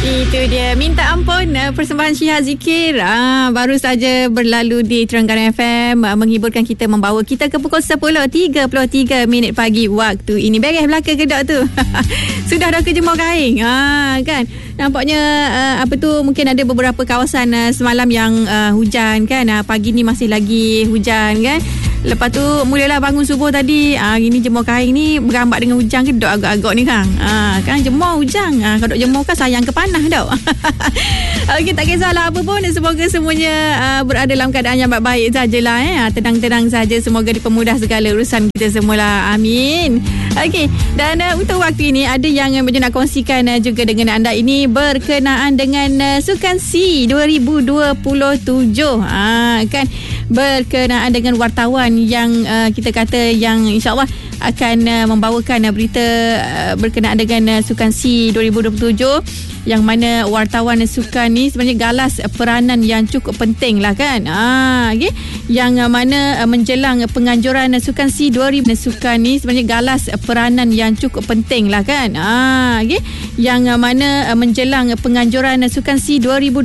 Itu dia, Minta Ampun, persembahan Syiha Zikir baru saja berlalu di Terengganu FM, menghiburkan kita, membawa kita ke pukul 10.33 pagi waktu ini. Beres belakang kedok tu. Sudah dah ke jemur kain kan. Nampaknya mungkin ada beberapa kawasan semalam yang hujan kan. Pagi ni masih lagi hujan kan. Lepas tu mulalah bangun subuh tadi, ini jemur kain ni berambat dengan hujan ke dok agak-agak ni kan. Kan jemur hujan, kalau dok jemur kan sayang ke panah dok. Okey, tak kisahlah apa pun, semoga semuanya berada dalam keadaan yang baik-baik sajalah. Tenang-tenang saja, semoga dipermudah segala urusan kita semualah. Amin. Okey, dan untuk waktu ini ada yang nak kongsikan juga dengan anda, ini berkenaan dengan Sukan C 2027 kan, berkenaan dengan wartawan yang kita kata yang insyaAllah akan membawakan berita berkenaan dengan Sukan C 2027, yang mana wartawan sukan ni sebenarnya galas peranan yang cukup penting lah kan. Okay. Yang mana menjelang penganjuran Sukan C 2027 sukan ni sebenarnya galas peranan yang cukup penting lah kan. Okay. Yang mana menjelang penganjuran Sukan C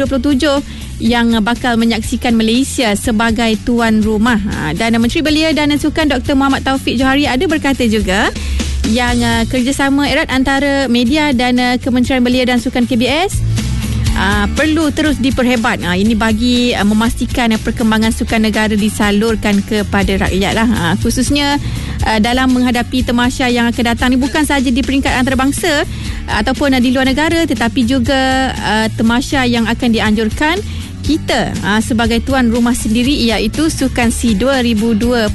2027 yang bakal menyaksikan Malaysia sebagai tuan rumah. Dan Menteri Belia dan Sukan Dr. Muhammad Taufik Johari ada berkata juga yang kerjasama erat antara media dan Kementerian Belia dan Sukan KBS perlu terus diperhebat. Ini bagi memastikan perkembangan sukan negara disalurkan kepada rakyat lah. Khususnya dalam menghadapi tamasya yang akan datang ni, bukan sahaja di peringkat antarabangsa ataupun di luar negara, tetapi juga tamasya yang akan dianjurkan kita sebagai tuan rumah sendiri, iaitu Sukan C 2027.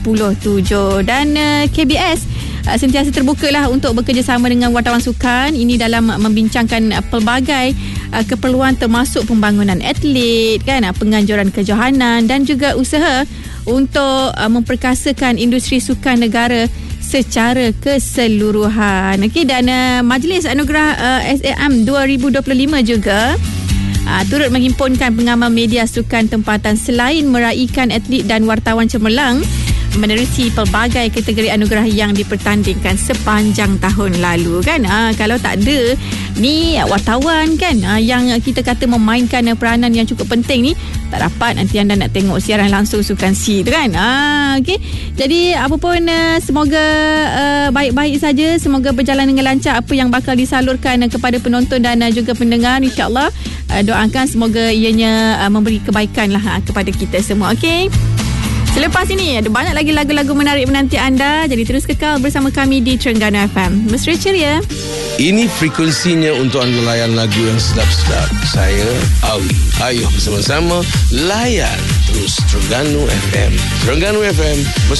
Dan KBS sentiasa terbuka lah untuk bekerjasama dengan wartawan sukan ini dalam membincangkan pelbagai keperluan, termasuk pembangunan atlet kan, penganjuran kejohanan dan juga usaha untuk memperkasakan industri sukan negara secara keseluruhan. Okey, dan Majlis Anugerah SAM 2025 juga turut menghimpunkan pengamal media sukan tempatan selain meraihkan atlet dan wartawan cemerlang menerusi pelbagai kategori anugerah yang dipertandingkan sepanjang tahun lalu kan. Kalau tak ada ni wartawan kan yang kita kata memainkan peranan yang cukup penting ni, tak dapat nanti anda nak tengok siaran langsung Sukan C tu kan. Okey, jadi apa pun semoga baik-baik saja, semoga berjalan dengan lancar apa yang bakal disalurkan kepada penonton dan juga pendengar. InsyaAllah doakan semoga ianya memberi kebaikan lah kepada kita semua. Okey, selepas ini ada banyak lagi lagu-lagu menarik menanti anda. Jadi terus kekal bersama kami di Terengganu FM. Mesra ceria. Ini frekuensinya untuk anda layan lagu yang sedap-sedap. Saya Awi. Ayo bersama-sama layan terus Terengganu FM. Terengganu FM.